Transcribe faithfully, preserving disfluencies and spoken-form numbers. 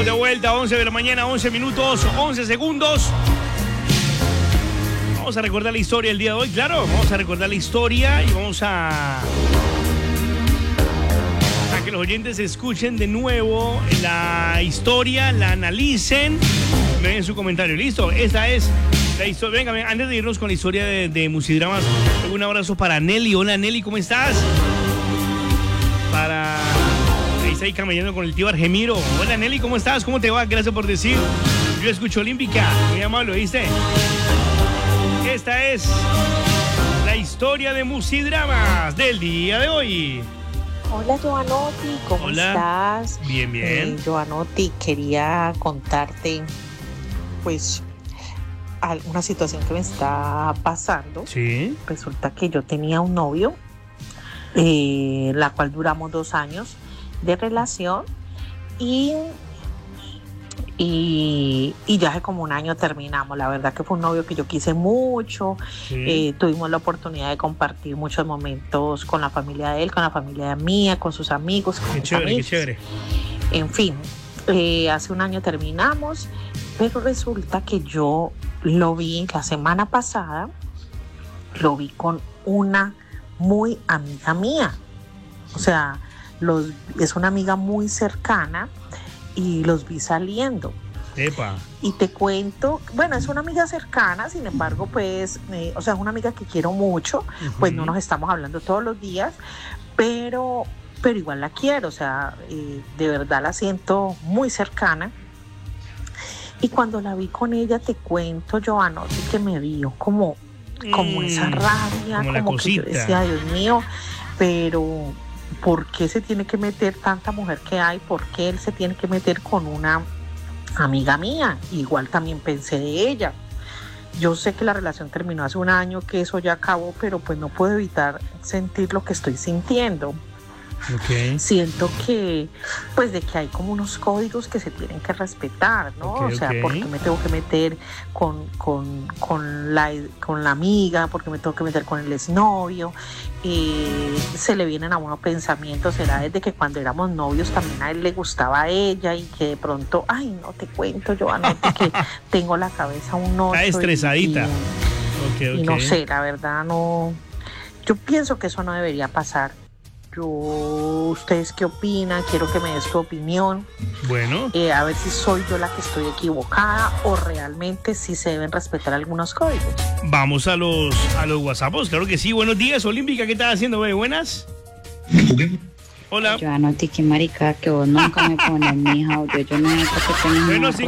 Estamos de vuelta, once de la mañana, once minutos, once segundos. Vamos a recordar la historia del día de hoy, claro. Vamos a recordar la historia y vamos a... a que los oyentes escuchen de nuevo la historia, la analicen, me den su comentario. Listo, esta es la historia. Venga, venga, antes de irnos con la historia de, de Musidramas, un abrazo para Nelly. Hola Nelly, ¿cómo estás? Para... ahí está ahí caminando con el tío Argemiro. Hola Nelly, ¿cómo estás? ¿Cómo te va? Gracias por decir. Yo escucho Olímpica. Muy amable, ¿oíste? Esta es la historia de Musidramas del día de hoy. Hola Joanotti, ¿cómo Hola. estás? Bien, bien. Eh, Joanotti, quería contarte pues alguna situación que me está pasando. Sí. Resulta que yo tenía un novio, eh, la cual duramos dos años de relación y, y, y ya hace como un año terminamos. La verdad que fue un novio que yo quise mucho. Sí. Eh, tuvimos la oportunidad de compartir muchos momentos con la familia de él, con la familia mía, con sus amigos, con Qué mis chévere, amigos. qué chévere. En fin, eh, hace un año terminamos, pero resulta que yo lo vi la semana pasada, lo vi con una muy amiga mía. O sea, los, es una amiga muy cercana y los vi saliendo. Epa. Y te cuento, bueno, es una amiga cercana, sin embargo, pues, eh, o sea, es una amiga que quiero mucho, uh-huh. Pues no nos estamos hablando todos los días, pero, pero igual la quiero, o sea, eh, de verdad la siento muy cercana. Y cuando la vi con ella, te cuento, Joanotti, que me dio como, como mm, esa rabia, como, como que yo decía, Dios mío, pero ¿por qué se tiene que meter tanta mujer que hay? ¿Por qué él se tiene que meter con una amiga mía? Igual también pensé de ella. Yo sé que la relación terminó hace un año, que eso ya acabó, pero pues no puedo evitar sentir lo que estoy sintiendo. Okay. Siento que, pues, de que hay como unos códigos que se tienen que respetar, ¿no? Okay, o sea, okay. ¿por qué me tengo que meter con, con, con, la, con la amiga? ¿Por qué me tengo que meter con el exnovio? Eh, se le vienen a uno pensamientos, será desde que cuando éramos novios también a él le gustaba a ella y que de pronto, ay, no te cuento, yo anote que tengo la cabeza un ocho. Está estresadita. Y, y, okay, okay. y no sé, la verdad no, yo pienso que eso no debería pasar. Yo, ¿ustedes qué opinan? Quiero que me des tu opinión. Bueno. Eh, a ver si soy yo la que estoy equivocada o realmente sí se deben respetar algunos códigos. Vamos a los a los WhatsApps, claro que sí. Buenos días, Olímpica, ¿qué estás haciendo, bebé? ¿Buenas? Hola. Joanotti, qué marica, que vos nunca me pones mi audio. Yo no sé por qué tenés bueno, una... sí.